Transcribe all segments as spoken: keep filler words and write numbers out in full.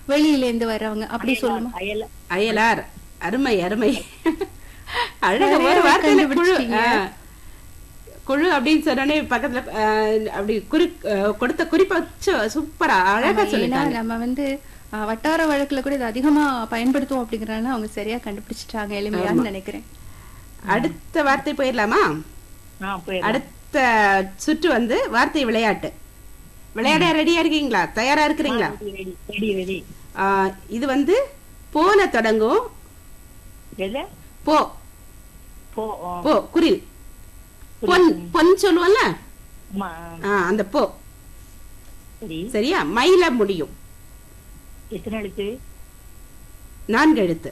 வெளியில இருந்து வர்றவங்க அப்படி சொல்லுமா? அயலார். அருமை அருமை. அழகா ஒரு வார்த்தையில குழு குழு அப்படின்னு சொன்னே பக்கத்துல அப்படி குறி கொடுத்த குறிப்பா சூப்பரா அழகா சொல்லிட்டாங்க. நம்ம வந்து வட்டார வழக்குல கூட இது அதிகமா பயன்படுத்துவோம் அப்படிங்கறதுனால அவங்க சரியா கண்டுபிடிச்சிட்டாங்க எளிமையான்னு நினைக்கிறேன். அடுத்த வார்த்தை போயிடலாமா? அடுத்த சுற்று வந்து வார்த்தை விளையாட்டு. விளையாட ரெடியா இருக்கீங்களா? தயாரா இருக்கிறீங்களா? இது வந்து போல தொடங்கும். போ போ குரில் பொன் பொன் சொல்லுவோம்ல அந்த போ. சரியா? மயில முடியும். எத்தனை எழுத்து? நான்கு எழுத்து.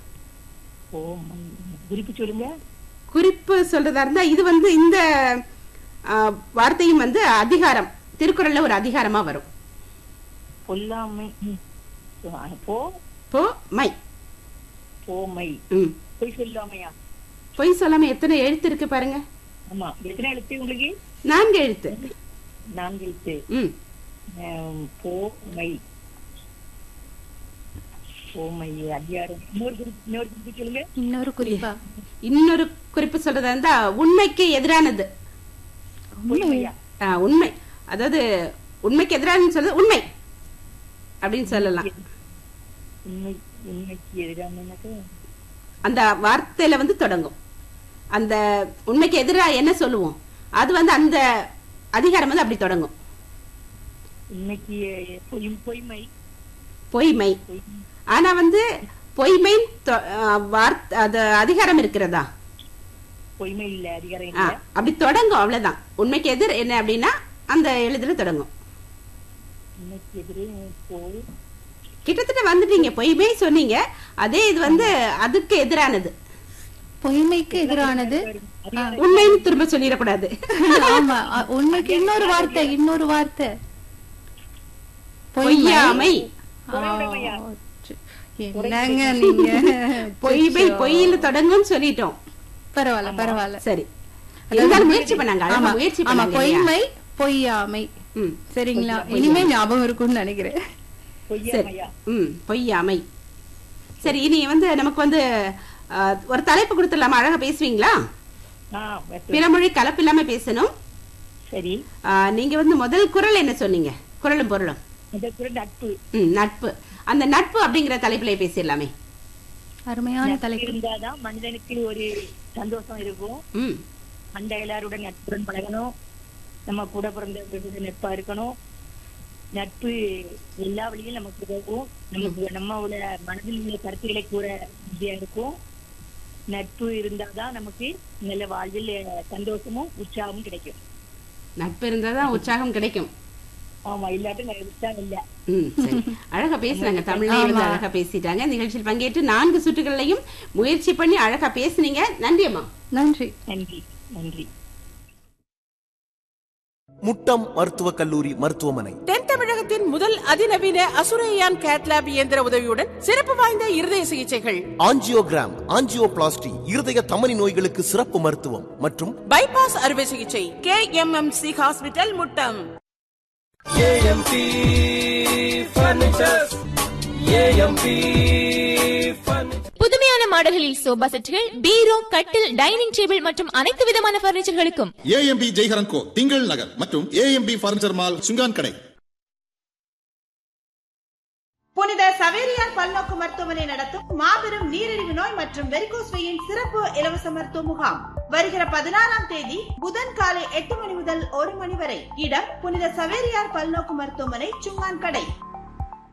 குறிப்பு சொல்லுங்க. குறிப்பு சொல்றதா இருந்தா இது வந்து இந்த வார்த்தையும் வந்து அதிகாரம், திருக்குறள்ல ஒரு அதிகாரமா வரும். பொல்லாமை. போ போ மை. போமை. பொய் சொல்லாமையா? பொய் சொல்லாம எத்தனை எழுத்து இருக்கு பாருங்க. ஆமா, எத்தனை எழுத்து உங்களுக்கு? நான்கு எழுத்து. நான்கு எழுத்து. ம். போமை. போமை அதிகாரம். இன்னொரு குறிப்பு இன்னொரு குறிப்பு சொல்லுங்க. இன்னொரு குறிப்பா? இன்னொரு குறிப்பு சொல்றதா இருந்தா உண்மைக்கு எதிரானது. உண்மையா? உண்மை, அதாவது உண்மைக்கு எதிரானது சொல்றது உண்மை அப்படின்னு சொல்லலாம். உண்மை உண்மைக்கு எதிரானது அந்த வார்த்தையில வந்து தொடங்கும். அந்த உண்மைக்கு எதிராக என்ன சொல்லுவோம் அது வந்து அந்த அதிகாரம் வந்து அப்படி தொடங்கும். உண்மைக்கு பொய்மை. பொய்மை. ஆனா வந்து பொய்மை அதிகாரம் இருக்கிறதா? பொய்மை இல்ல, அதிகாரம் இல்ல. அப்படி தொடங்கும், அவ்வளவுதான். உண்மைக்கு எதிர் என்ன அப்படின்னா அந்த எழுதுல தொடங்கும். உண்மைக்கு எதிரே கிட்டத்தட்ட வந்துட்டீங்க. பொய்மை சொன்னீங்க, அதே இது வந்து அதுக்கு எதிரானது. பொய்மைக்கு எதிரானது உண்மைன்னு திரும்ப சொல்லிடக்கூடாது. ஆமா, உண்மைக்கு இன்னொரு வார்த்தை. இன்னொரு வார்த்தை பொய்யாமை. என்னங்க நீங்க பொய்மை பொய்யில தொடங்கும் சொல்லிட்டோம். பரவாயில்ல பரவாயில்ல. சரி, முயற்சி பண்ணாங்க. முயற்சி பண்ணாங்க. பொய்மை பொய்யாமை. சரிங்களா? இனிமே ஞாபகம் இருக்கும்னு நினைக்கிறேன். பொய்யாமை. சரி, இனி வந்து நமக்கு வந்து ஒரு தலைப்பு கொடுத்துடலாமா? அழகா பேசுவீங்களா? பிறமொழி கலப்பு இல்லாம பேசணும். சரி. நீங்க வந்து முதல் குரல் என்ன சொன்னீங்க? குரலும் பொருளும். நட்பு. நட்பு. அந்த நட்பு அப்படிங்கிற தலைப்புல பேசிடலாமே. அருமையான தலைப்பு. இருந்தாதான் மனிதனுக்கு ஒரு சந்தோஷம் இருக்கும். அந்த எல்லாருடன் நட்புடன் பழகணும். நம்ம கூட பிறந்த நட்பா இருக்கணும். நட்பு எல்லா வழியும் நமக்கு உதவும். நமக்கு நம்மளோட மனதில் உள்ள கருத்துக்களை கூற உதவியா இருக்கும். நட்பு இருந்தாதான் நமக்கு நல்ல வாழ்வில் சந்தோஷமும் உற்சாகமும் கிடைக்கும். நட்பு இருந்தாதான் உற்சாகம் கிடைக்கும். ஆமா, இல்லாட்டும் உற்சாகம் இல்ல. அழகா பேசுறாங்க. தமிழ்ல அழகா பேசிட்டாங்க. நிகழ்ச்சியில் பங்கேற்று நான்கு சுற்றுகளையும் முயற்சி பண்ணி அழகா பேசுனீங்க. நன்றி அம்மா. நன்றி நன்றி நன்றி. முட்டம் மருத்துவக் கல்லூரி மருத்துவமனை தென் தமிழகத்தின் முதல் அதிநவீன அசுரையான் கேட்லாப் இயந்திர உதவியுடன் சிறப்பு வாய்ந்த இருதய சிகிச்சைகள், ஆஞ்சியோகிராம், ஆஞ்சியோபிளாஸ்டி, இருதய தமனி நோய்களுக்கு சிறப்பு மருத்துவம் மற்றும் பைபாஸ் அறுவை சிகிச்சை. K M M C hospital Muttam. AMP furnitures. AMP புதுமையான மாடல்களில் சோபா செட்டுகள், பீரோ, கட்டில், டைனிங் டேபிள் மற்றும் அனைத்து விதமான பர்னிச்சர்களுக்கும் ஏஎம்பி ஜெய்ஹரன் கோ, திங்கள் நகர் மற்றும் ஏஎம்பி பர்னிச்சர் மால், சுங்கான் கடை. புனித சவேரியார் பல்நோக்கு மருத்துவமனை நடத்தும் மாபெரும் நீரிழிவு நோய் மற்றும் வெரிகோஸ் வெயின் சிறப்பு இலவச மருத்துவ முகாம் வருகிற பதினாறாம் தேதி புதன் காலை எட்டு மணி முதல் ஒரு மணி வரை. இடம் புனித சவேரியார் பல்நோக்கு மருத்துவமனை, சுங்கான் கடை.